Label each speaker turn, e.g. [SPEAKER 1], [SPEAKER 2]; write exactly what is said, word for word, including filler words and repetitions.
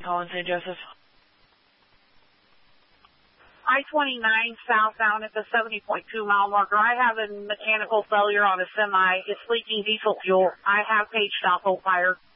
[SPEAKER 1] Calling Saint Joseph.
[SPEAKER 2] I twenty-nine southbound at the seventy point two mile marker. I have a mechanical failure on a semi. It's leaking diesel fuel. I have page stop hold fire.